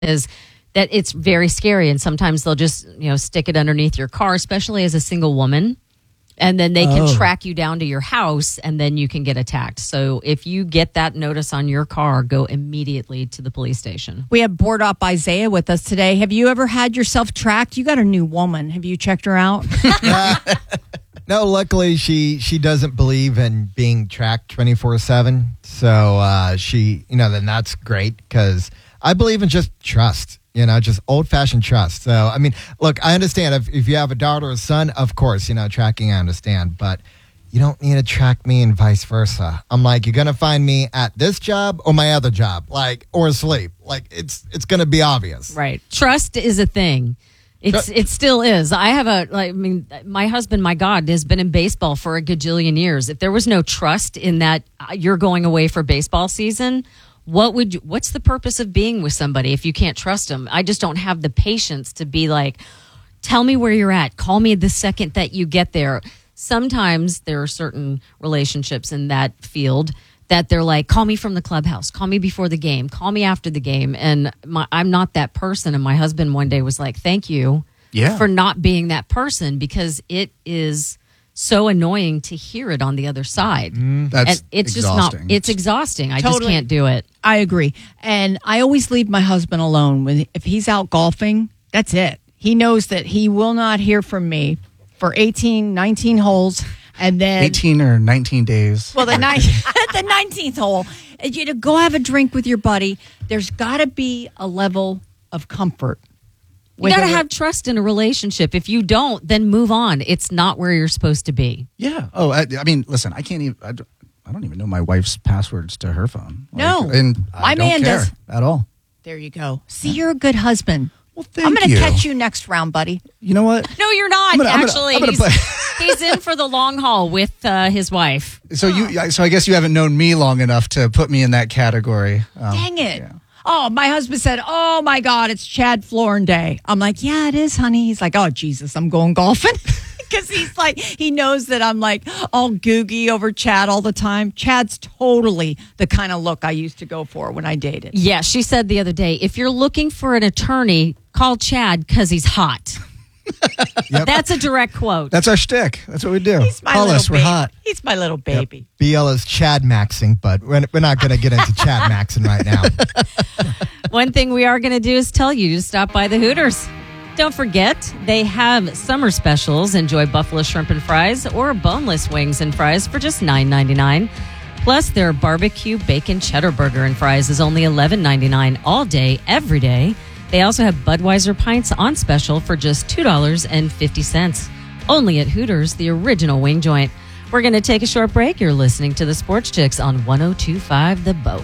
is that it's very scary. And sometimes they'll just, stick it underneath your car, especially as a single woman. And then they can track you down to your house and then you can get attacked. So if you get that notice on your car, go immediately to the police station. We have Board Op Isaiah with us today. Have you ever had yourself tracked? You got a new woman. Have you checked her out? No, luckily she doesn't believe in being tracked 24/7. So then that's great because I believe in just trust. Just old-fashioned trust. So, I mean, look, I understand if you have a daughter or a son, of course, tracking, I understand. But you don't need to track me and vice versa. I'm like, you're going to find me at this job or my other job, or asleep. It's going to be obvious. Right. Trust is a thing. It still is. I have my husband, my God, has been in baseball for a gajillion years. If there was no trust in that you're going away for baseball season, what's the purpose of being with somebody if you can't trust them? I just don't have the patience to be like, tell me where you're at. Call me the second that you get there. Sometimes there are certain relationships in that field that they're like, call me from the clubhouse, call me before the game, call me after the game. And I'm not that person. And my husband one day was like, thank you for not being that person, because it is so annoying to hear it on the other side. That's it's exhausting. It's exhausting. I just can't do it. I agree. And I always leave my husband alone. If he's out golfing, that's it. He knows that he will not hear from me for 18, 19 holes. And then 18 or 19 days. Well, the 19th hole, go have a drink with your buddy. There's got to be a level of comfort. You got to have trust in a relationship. If you don't, then move on. It's not where you're supposed to be. Yeah. Oh, I mean, listen, I can't even. I don't even know my wife's passwords to her phone. No, and I don't care does at all. There you go. See, you're a good husband. Well, thank you. I'm going to catch you next round, buddy. You know what? No, you're not. Actually, I'm gonna he's in for the long haul with his wife. So I guess you haven't known me long enough to put me in that category. Dang it. Yeah. Oh, my husband said, oh, my God, it's Chad Florin Day. I'm like, yeah, it is, honey. He's like, oh, Jesus, I'm going golfing. Because he's like, he knows that I'm like all googie over Chad all the time. Chad's totally the kind of look I used to go for when I dated. Yeah, she said the other day, if you're looking for an attorney, call Chad because he's hot. Yep. That's a direct quote. That's our shtick. That's what we do. He's my Call little us. baby. We're hot. He's my little baby. Yep. BL is Chad Maxing, but we're not going to get into Chad Maxing right now. One thing we are going to do is tell you to stop by the Hooters. Don't forget, they have summer specials. Enjoy buffalo shrimp and fries or boneless wings and fries for just $9.99. Plus, their barbecue bacon cheddar burger and fries is only $11.99 all day, every day. They also have Budweiser pints on special for just $2.50. Only at Hooters, the original wing joint. We're going to take a short break. You're listening to the Sports Chicks on 102.5 The Bone.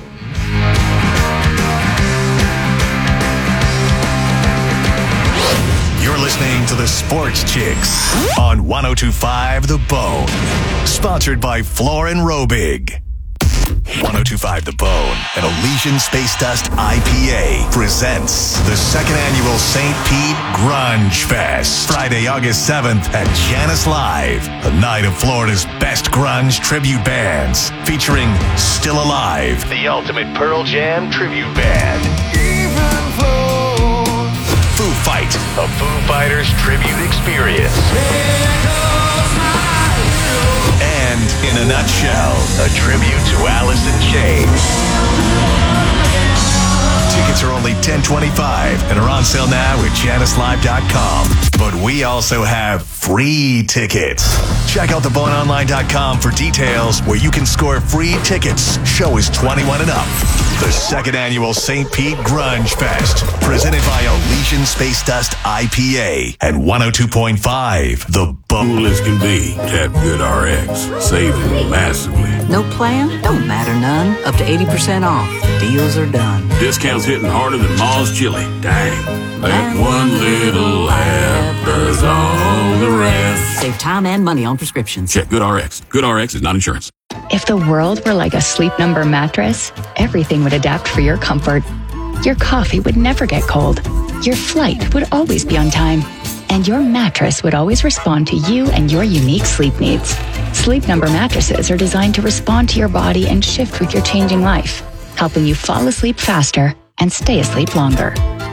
You're listening to the Sports Chicks on 102.5 The Bone. Sponsored by Florin Robig. 102.5 The Bone and Elysian Space Dust IPA presents the second annual St. Pete Grunge Fest. Friday, August 7th at Janice Live. A night of Florida's best grunge tribute bands featuring Still Alive, the ultimate Pearl Jam tribute band. Foo Fight, a Foo Fighters tribute experience. And, in a nutshell, a tribute to Alice in Chains. Tickets are only $10.25 and are on sale now at JaniceLive.com. But we also have free tickets. Check out theboneonline.com for details where you can score free tickets. Show is 21 and up. The second annual St. Pete Grunge Fest, presented by Elysian Space Dust IPA and 102.5 The Bone. Cool as can be. Tap Good RX. Saving massively. No plan? Don't matter none. Up to 80% off. The deals are done. Discounts hitting harder than Ma's chili. Dang. That one little laugh does all the rest. Save time and money on prescriptions. Check Good RX. Good RX is not insurance. If the world were like a Sleep Number mattress, everything would adapt for your comfort. Your coffee would never get cold. Your flight would always be on time. And your mattress would always respond to you and your unique sleep needs. Sleep Number mattresses are designed to respond to your body and shift with your changing life, helping you fall asleep faster and stay asleep longer.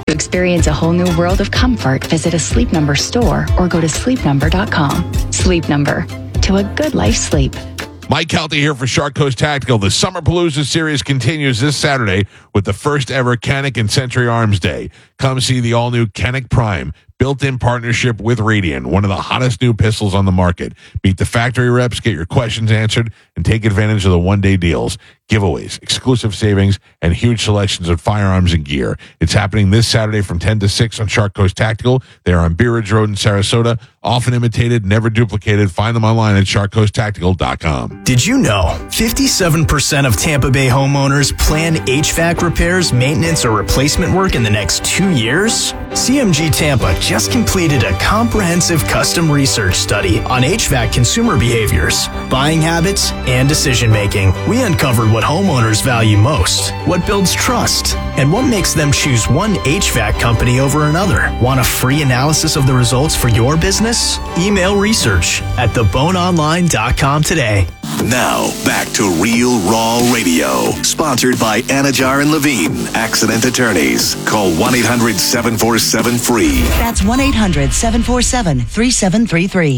To experience a whole new world of comfort, visit a Sleep Number store or go to sleepnumber.com. Sleep Number. To a good night's sleep. Mike Kelty here for Shark Coast Tactical. The Summer Palooza series continues this Saturday with the first ever Kennick and Century Arms Day. Come see the all-new Kennick Prime, built-in partnership with Radian, one of the hottest new pistols on the market. Meet the factory reps, get your questions answered, and take advantage of the one-day deals, giveaways, exclusive savings, and huge selections of firearms and gear. It's happening this Saturday from 10 to 6 on Shark Coast Tactical. They are on Bee Ridge Road in Sarasota. Often imitated, never duplicated. Find them online at sharkcoasttactical.com. Did you know 57% of Tampa Bay homeowners plan HVAC repairs, maintenance, or replacement work in the next 2 years? CMG Tampa just completed a comprehensive custom research study on HVAC consumer behaviors, buying habits, and decision making. We uncovered what homeowners value most, what builds trust, and what makes them choose one HVAC company over another. Want a free analysis of the results for your business? Email research at theboneonline.com today. Now, back to Real Raw Radio. Sponsored by Anajar and Levine, Accident Attorneys. Call 1-800-747-FREE. That's 1-800-747-3733.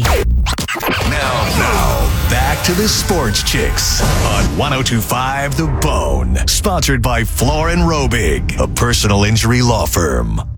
Now, back to the Sports Chicks on 102.5 The Bone. Sponsored by Floor & Robig, a personal injury law firm.